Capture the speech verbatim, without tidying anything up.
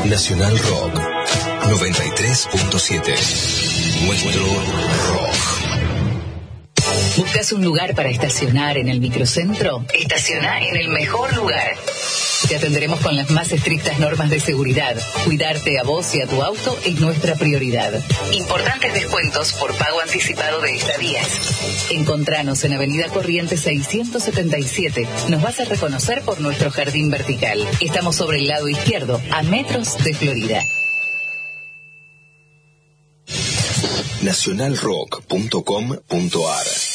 Nacional Rock noventa y tres punto siete. Nuestro rock. ¿Buscas un lugar para estacionar en el microcentro? Estaciona en el mejor lugar. Te atenderemos con las más estrictas normas de seguridad. Cuidarte a vos y a tu auto es nuestra prioridad. Importantes descuentos por pago anticipado de estadías. Encontranos en Avenida Corrientes seiscientos setenta y siete. Nos vas a reconocer por nuestro jardín vertical. Estamos sobre el lado izquierdo, a metros de Florida. nacional rock punto com punto a r